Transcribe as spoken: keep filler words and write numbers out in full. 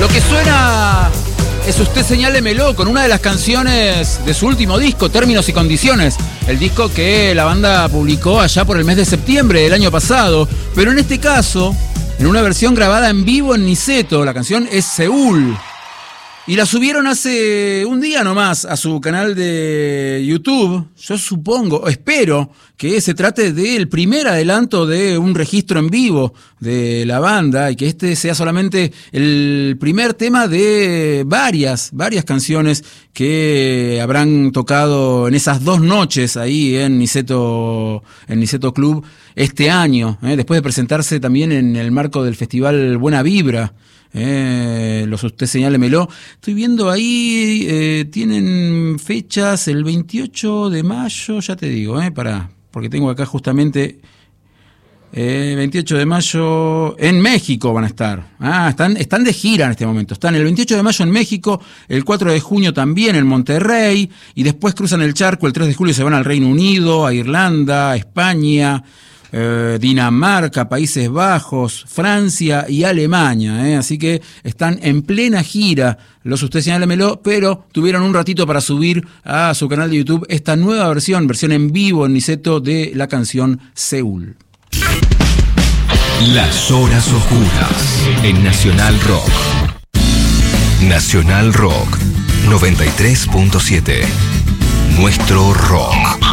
Lo que suena es Usted Señálemelo, con una de las canciones de su último disco, Términos y Condiciones. El disco que la banda publicó allá por el mes de septiembre del año pasado. Pero en este caso, en una versión grabada en vivo en Niceto. La canción es Seúl. Y la subieron hace un día nomás a su canal de YouTube. Yo supongo, espero, que se trate del primer adelanto de un registro en vivo de la banda y que este sea solamente el primer tema de varias, varias canciones que habrán tocado en esas dos noches ahí en Niceto, en Niceto Club este año, ¿eh? Después de presentarse también en el marco del festival Buena Vibra. Eh, los Usted Señálemelo. Estoy viendo ahí, eh, tienen fechas el veintiocho de mayo, ya te digo, eh, pará, porque tengo acá justamente eh, veintiocho de mayo en México van a estar. Ah, están, están de gira en este momento. Están el veintiocho de mayo en México, el cuatro de junio también en Monterrey, y después cruzan el charco, el tres de julio se van al Reino Unido, a Irlanda, a España, Eh, Dinamarca, Países Bajos, Francia y Alemania, ¿eh? Así que están en plena gira los Usted Señálemelo, pero tuvieron un ratito para subir a su canal de YouTube esta nueva versión, versión en vivo en Niceto de la canción Seúl. Las horas oscuras en Nacional Rock. Nacional Rock noventa y tres punto siete. Nuestro rock.